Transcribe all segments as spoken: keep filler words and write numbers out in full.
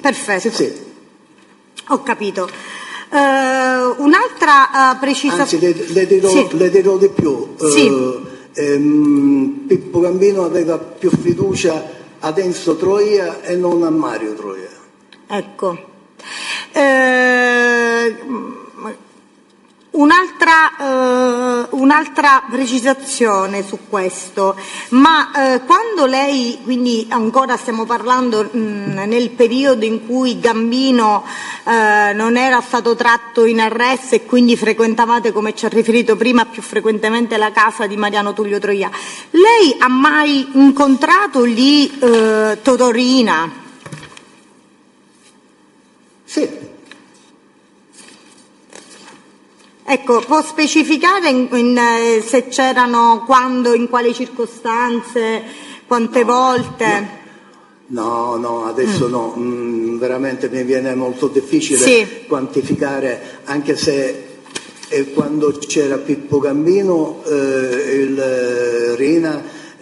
perfetto. Sì, sì. Ho capito. Uh, un'altra uh, precisazione. Anzi, le, le, dirò, sì. le dirò di più. Sì. Uh, ehm, Pippo Gambino aveva più fiducia ad Enzo Troia e non a Mario Troia. Ecco. Uh, Un'altra, uh, un'altra precisazione su questo, ma uh, quando lei, quindi ancora stiamo parlando mh, nel periodo in cui Gambino uh, non era stato tratto in arresto e quindi frequentavate, come ci ha riferito prima, più frequentemente la casa di Mariano Tullio Troia, lei ha mai incontrato lì uh, Totò Riina? Sì. Ecco, può specificare in, in, eh, se c'erano, quando, in quali circostanze, quante no, volte? No, no, adesso mm. no, mm, veramente mi viene molto difficile sì. quantificare, anche se eh, quando c'era Pippo Gambino eh, il eh, Riina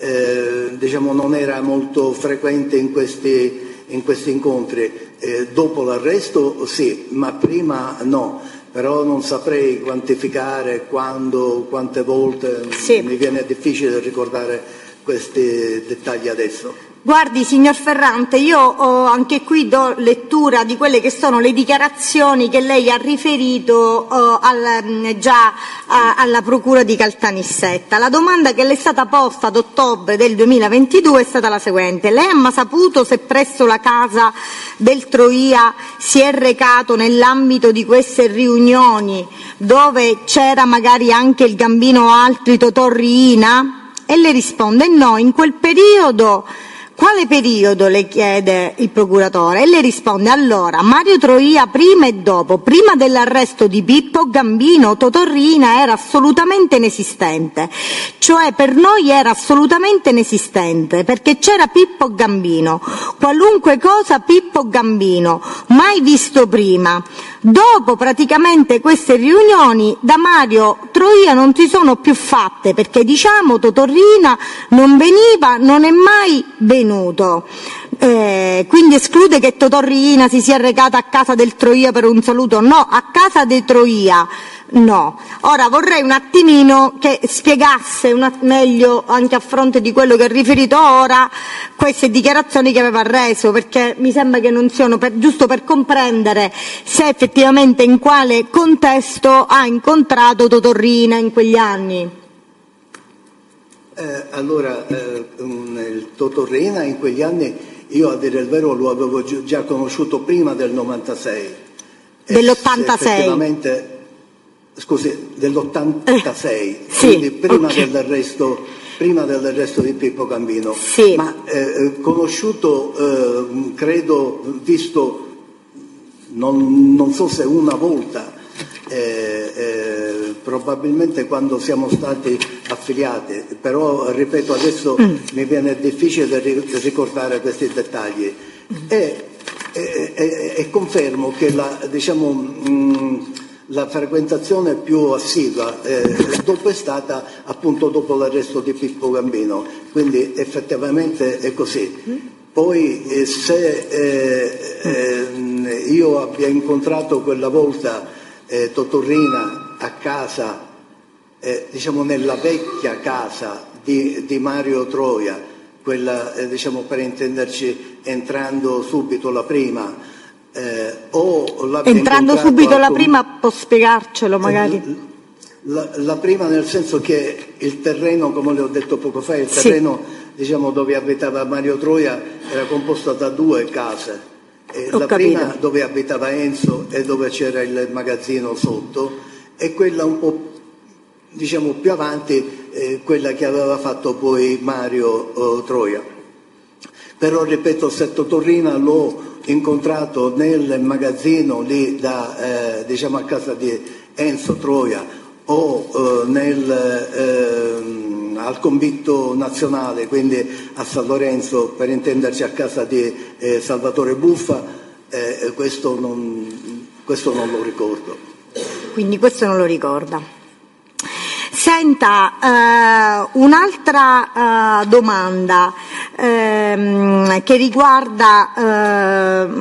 eh, diciamo non era molto frequente in questi, in questi incontri, eh, dopo l'arresto sì, ma prima no. Però non saprei quantificare quando, quante volte, sì. mi viene difficile ricordare questi dettagli adesso. Guardi, signor Ferrante, io oh, anche qui do lettura di quelle che sono le dichiarazioni che lei ha riferito oh, al, già a, alla Procura di Caltanissetta. La domanda che le è stata posta ad ottobre del duemilaventidue è stata la seguente: lei ha mai saputo se presso la casa del Troia si è recato nell'ambito di queste riunioni dove c'era magari anche il Gambino o altri, Totò Riina? E le risponde no, in quel periodo. Quale periodo, le chiede il procuratore, e le risponde allora Mario Troia prima e dopo, prima dell'arresto di Pippo Gambino, Totò Riina era assolutamente inesistente, cioè per noi era assolutamente inesistente, perché c'era Pippo Gambino, qualunque cosa Pippo Gambino, mai visto prima. Dopo praticamente queste riunioni da Mario Troia non si sono più fatte, perché diciamo Totò Riina non veniva, non è mai venuto. Eh, quindi esclude che Totò Riina si sia recata a casa del Troia per un saluto? No, a casa dei Troia no. Ora vorrei un attimino che spiegasse una, meglio, anche a fronte di quello che ha riferito ora, queste dichiarazioni che aveva reso, perché mi sembra che non siano, per, giusto per comprendere se effettivamente in quale contesto ha incontrato Totò Riina in quegli anni. Eh, allora, eh, il Totò Riina in quegli anni, io a dire il vero lo avevo già conosciuto prima del novantasei. Dell'ottantasei? Effettivamente, scusi, dell'ottantasei, eh, sì, quindi prima, okay. dell'arresto, prima dell'arresto di Pippo Gambino. Sì. Ma eh, conosciuto, eh, credo, visto, non, non so se una volta, Eh, eh, probabilmente quando siamo stati affiliati, però ripeto adesso mm. mi viene difficile ricordare questi dettagli e, e, e, e confermo che la, diciamo, mh, la frequentazione più assidua eh, dopo è stata appunto dopo l'arresto di Pippo Gambino, quindi effettivamente è così. Mm. Poi eh, se eh, eh, io abbia incontrato quella volta Eh, Totò Riina a casa, eh, diciamo nella vecchia casa di, di Mario Troia, quella eh, diciamo per intenderci entrando subito la prima, eh, o entrando subito la prima può spiegarcelo magari? Eh, la, la prima nel senso che il terreno, come le ho detto poco fa, il terreno sì. diciamo dove abitava Mario Troia era composto da due case. Eh, la capito. prima dove abitava Enzo e dove c'era il magazzino sotto, e quella un po' diciamo più avanti, eh, quella che aveva fatto poi Mario eh, Troia. Però ripeto, se Totò Riina l'ho incontrato nel magazzino lì da, eh, diciamo a casa di Enzo Troia o eh, nel, eh, al convitto nazionale, quindi a San Lorenzo, per intenderci a casa di eh, Salvatore Buffa, eh, questo, non, questo non lo ricordo. Quindi questo non lo ricorda. Senta, eh, un'altra eh, domanda ehm, che riguarda eh,